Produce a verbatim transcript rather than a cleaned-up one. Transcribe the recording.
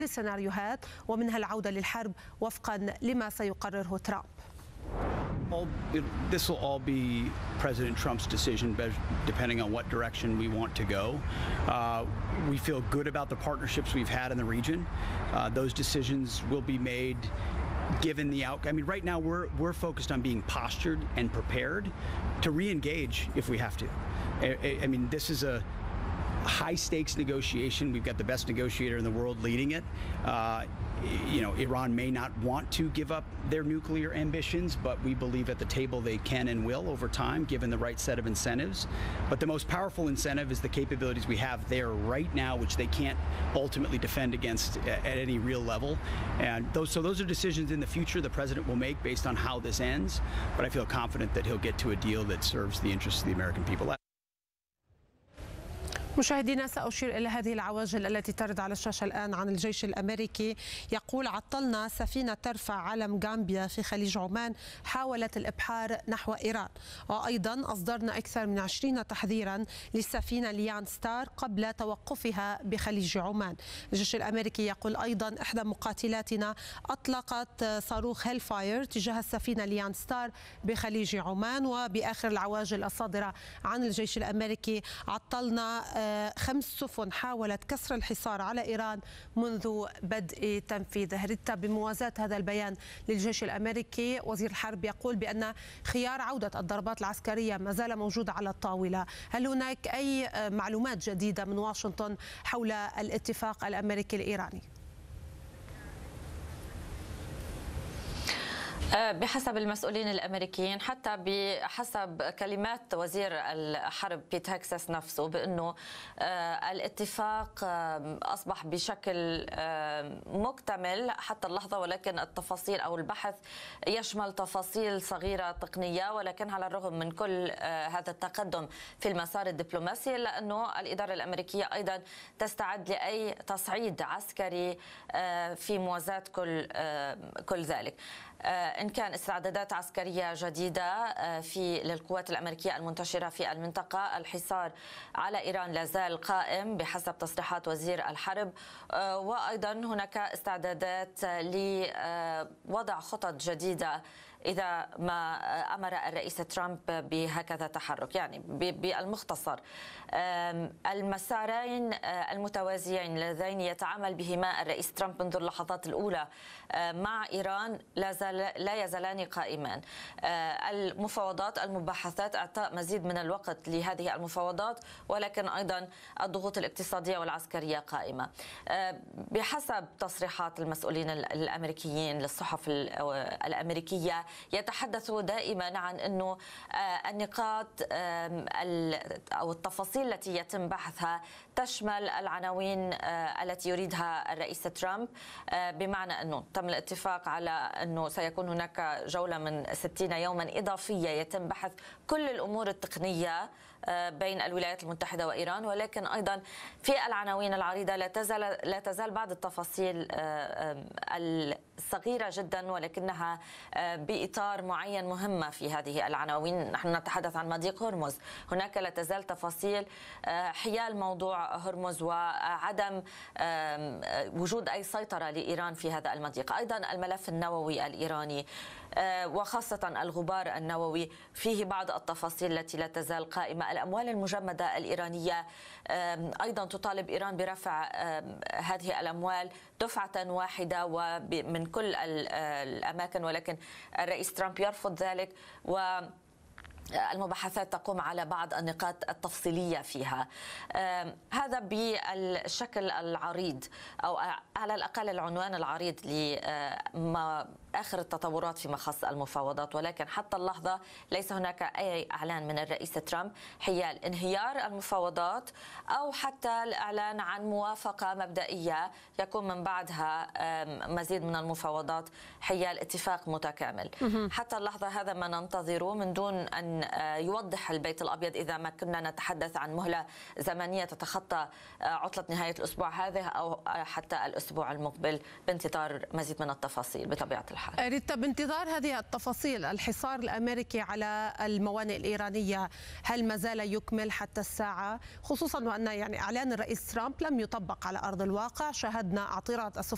السيناريوهات ومنها العودة للحرب وفقا لما سيقرره ترامب. This will all be President Trump's decision, depending on what direction we want to go. Uh, we feel good about the partnerships we've had in the region. Uh, those decisions will be made given the outcome. I mean, right now we're we're focused on being postured and prepared to re-engage if we have to. I, I mean, this is a high stakes negotiation. We've got the best negotiator in the world leading it. Uh, you know, Iran may not want to give up their nuclear ambitions, but we believe at the table they can and will over time, given the right set of incentives. But the most powerful incentive is the capabilities we have there right now, which they can't ultimately defend against at any real level. And those, so those are decisions in the future the president will make based on how this ends. But I feel confident that he'll get to a deal that serves the interests of the American people. مشاهدينا، سأشير إلى هذه العواجل التي ترد على الشاشة الآن عن الجيش الأمريكي. يقول: عطلنا سفينة ترفع علم غامبيا في خليج عمان حاولت الإبحار نحو إيران. وأيضا أصدرنا أكثر من عشرين تحذيرا للسفينة ليان ستار قبل توقفها بخليج عمان. الجيش الأمريكي يقول أيضا: إحدى مقاتلاتنا أطلقت صاروخ هيل فاير تجاه السفينة ليان ستار بخليج عمان. وبآخر العواجل الصادرة عن الجيش الأمريكي: عطلنا خمس سفن حاولت كسر الحصار على إيران منذ بدء تنفيذه. ريتا، بموازاة هذا البيان للجيش الأمريكي، وزير الحرب يقول بأن خيار عودة الضربات العسكرية ما زال موجود على الطاولة. هل هناك أي معلومات جديدة من واشنطن حول الاتفاق الأمريكي الإيراني؟ بحسب المسؤولين الأمريكيين، حتى بحسب كلمات وزير الحرب بيت هكساس نفسه، بأنه الاتفاق أصبح بشكل مكتمل حتى اللحظة، ولكن التفاصيل أو البحث يشمل تفاصيل صغيرة تقنية. ولكن على الرغم من كل هذا التقدم في المسار الدبلوماسي، إلا أنه الإدارة الأمريكية أيضا تستعد لأي تصعيد عسكري في موازاة كل كل ذلك. إن كان استعدادات عسكرية جديدة في للقوات الأمريكية المنتشرة في المنطقة، الحصار على إيران لا زال قائم بحسب تصريحات وزير الحرب. وأيضا هناك استعدادات لوضع خطط جديدة إذا ما أمر الرئيس ترامب بهكذا تحرك. يعني بالمختصر، المسارين المتوازيين اللذين يتعامل بهما الرئيس ترامب منذ اللحظات الأولى مع إيران لا, زال لا يزالان قائمان. المفاوضات، المباحثات، إعطاء مزيد من الوقت لهذه المفاوضات، ولكن أيضا الضغوط الاقتصادية والعسكرية قائمة. بحسب تصريحات المسؤولين الأمريكيين للصحف الأمريكية، يتحدثوا دائما عن أنه النقاط أو التفاصيل التي يتم بحثها تشمل العناوين التي يريدها الرئيس ترامب، بمعنى أنه تم الاتفاق على أنه سيكون هناك جولة من ستين يوما إضافية يتم بحث كل الأمور التقنية بين الولايات المتحدة وإيران. ولكن أيضا في العناوين العريضة لا تزال لا تزال بعض التفاصيل الصغيرة جدا، ولكنها بإطار معين مهمة في هذه العناوين. نحن نتحدث عن مضيق هرمز، هناك لا تزال تفاصيل حيال موضوع هرمز وعدم وجود أي سيطرة لإيران في هذا المضيق. أيضا الملف النووي الإيراني وخاصة الغبار النووي فيه بعض التفاصيل التي لا تزال قائمة. الأموال المجمدة الإيرانية أيضا تطالب إيران برفع هذه الأموال دفعة واحدة ومن كل الأماكن، ولكن الرئيس ترامب يرفض ذلك، و المباحثات تقوم على بعض النقاط التفصيلية فيها. هذا بالشكل العريض، أو على الأقل العنوان العريض لما آخر التطورات فيما خص المفاوضات. ولكن حتى اللحظة ليس هناك أي إعلان من الرئيس ترامب حيال انهيار المفاوضات أو حتى الإعلان عن موافقة مبدئية يكون من بعدها مزيد من المفاوضات حيال اتفاق متكامل. حتى اللحظة هذا ما ننتظره، من دون أن يوضح البيت الأبيض إذا ما كنا نتحدث عن مهلة زمنية تتخطى عطلة نهاية الأسبوع هذا أو حتى الأسبوع المقبل، بانتظار مزيد من التفاصيل بطبيعة الحال. ريتا، بانتظار هذه التفاصيل، الحصار الأمريكي على الموانئ الإيرانية هل ما زال يكمل حتى الساعة؟ خصوصا وأن يعني إعلان الرئيس ترامب لم يطبق على أرض الواقع، شاهدنا اعتراض السفراء